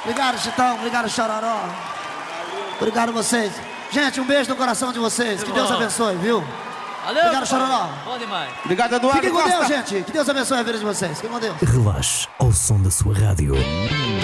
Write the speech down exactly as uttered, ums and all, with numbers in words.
Obrigado, Chitão. Obrigado, Chororó. Obrigado a vocês. Gente, um beijo no coração de vocês. Que Deus abençoe, viu? Valeu, obrigado, Chororó. Bom demais. Obrigado, Eduardo. Fiquem com Costa. Deus, gente. Que Deus abençoe a vida de vocês. Fiquem com Deus. Relaxe ao som da sua rádio.